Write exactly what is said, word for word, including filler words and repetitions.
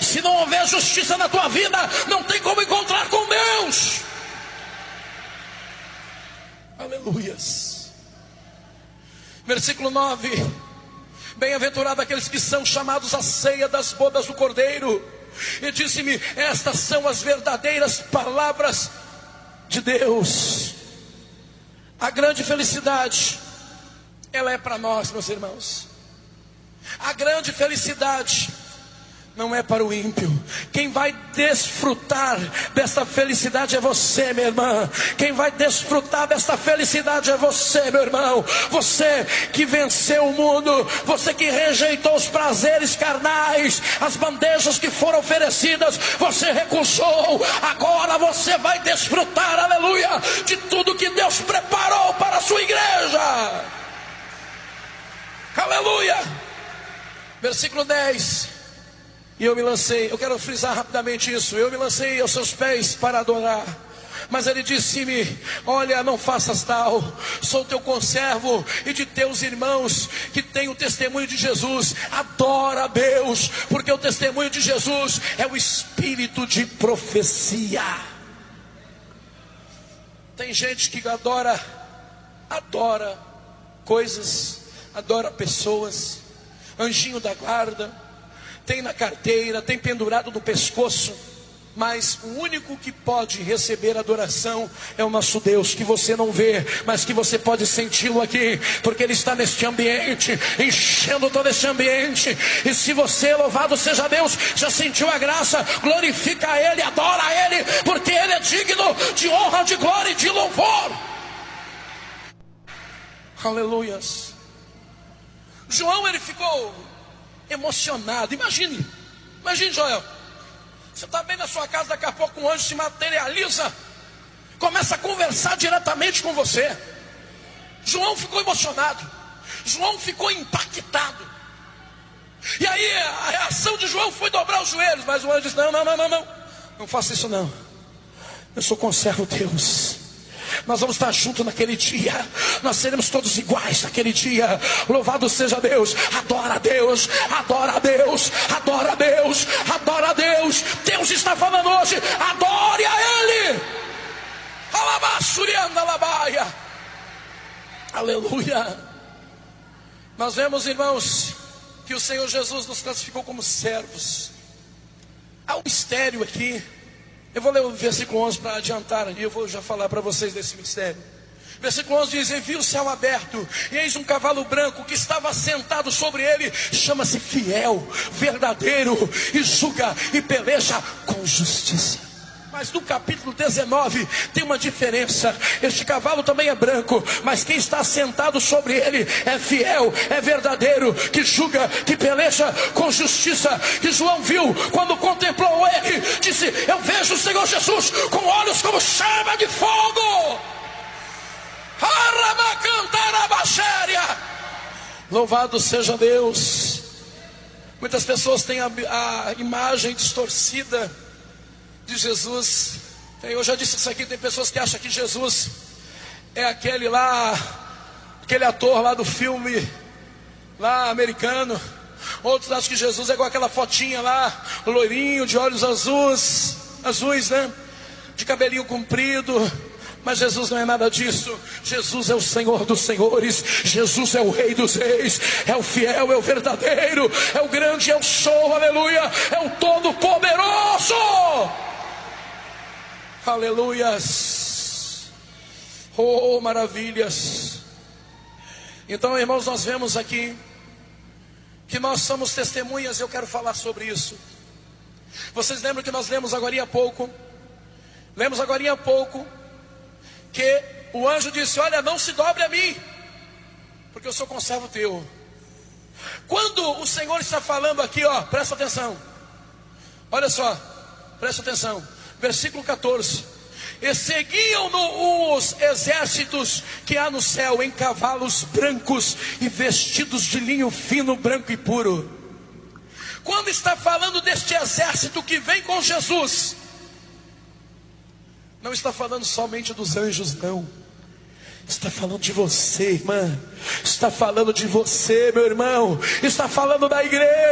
Se não houver justiça na tua vida, não tem como encontrar com Deus. Aleluias. Versículo nove. Bem-aventurado aqueles que são chamados à ceia das bodas do Cordeiro. E disse-me: estas são as verdadeiras palavras de Deus. A grande felicidade, ela é para nós, meus irmãos. A grande felicidade não é para o ímpio. Quem vai desfrutar dessa felicidade é você, minha irmã. Quem vai desfrutar dessa felicidade é você, meu irmão. Você que venceu o mundo, você que rejeitou os prazeres carnais, as bandejas que foram oferecidas, você recusou. Agora você vai desfrutar, aleluia, de tudo que Deus preparou para a sua igreja. Aleluia. Versículo dez. E eu me lancei, eu quero frisar rapidamente isso. Eu me lancei aos seus pés para adorar. Mas ele disse-me: olha, não faças tal. Sou teu conservo e de teus irmãos que têm o testemunho de Jesus. Adora a Deus, porque o testemunho de Jesus é o espírito de profecia. Tem gente que adora, adora coisas, adora pessoas. Anjinho da guarda, tem na carteira, tem pendurado no pescoço. Mas o único que pode receber adoração é o nosso Deus, que você não vê, mas que você pode senti-lo aqui, porque Ele está neste ambiente, enchendo todo este ambiente. E se você, louvado seja Deus, já sentiu a graça, glorifica a Ele, adora a Ele, porque Ele é digno de honra, de glória e de louvor. Aleluias. João, ele ficou emocionado. Imagine, imagine, Joel, você está bem na sua casa, daqui a pouco um anjo se materializa, começa a conversar diretamente com você. João ficou emocionado, João ficou impactado. E aí a reação de João foi dobrar os joelhos, mas o anjo disse: não, não, não, não, não, não faça isso não. Eu sou conservo Deus. Nós vamos estar juntos naquele dia. Nós seremos todos iguais naquele dia. Louvado seja Deus. Adora a Deus, adora a Deus, adora a Deus, adora a Deus. Deus está falando hoje: adore a Ele. Aleluia. Nós vemos, irmãos, que o Senhor Jesus nos classificou como servos. Há um mistério aqui. Eu vou ler o versículo onze para adiantar, e eu vou já falar para vocês desse mistério. Versículo onze diz: e vi o céu aberto, e eis um cavalo branco que estava sentado sobre ele. Chama-se Fiel, Verdadeiro, e julga e peleja com justiça. Mas no capítulo dezenove tem uma diferença. Este cavalo também é branco, mas quem está sentado sobre ele é fiel, é verdadeiro, que julga, que peleja com justiça. Que João viu quando contemplou ele, disse: eu vejo o Senhor Jesus com olhos como chama de fogo. Louvado seja Deus. Muitas pessoas têm a, a imagem distorcida de Jesus. Eu já disse isso aqui, tem pessoas que acham que Jesus é aquele lá, aquele ator lá do filme lá americano. Outros acham que Jesus é igual aquela fotinha lá, loirinho, de olhos azuis, azuis, né? De cabelinho comprido. Mas Jesus não é nada disso. Jesus é o Senhor dos senhores. Jesus é o Rei dos reis. É o fiel, é o verdadeiro, é o grande, é o show, aleluia. É o todo-poderoso. Aleluias. Oh, maravilhas. Então, irmãos, nós vemos aqui que nós somos testemunhas. Eu quero falar sobre isso. Vocês lembram que nós lemos agora há pouco? Lemos agora há pouco que o anjo disse: olha, não se dobre a mim, porque eu sou conservo teu. Quando o Senhor está falando aqui, ó, presta atenção. Olha só, presta atenção. Versículo catorze: e seguiam-no os exércitos que há no céu em cavalos brancos e vestidos de linho fino, branco e puro. Quando está falando deste exército que vem com Jesus, não está falando somente dos anjos, não. Está falando de você, irmã. Está falando de você, meu irmão. Está falando da igreja.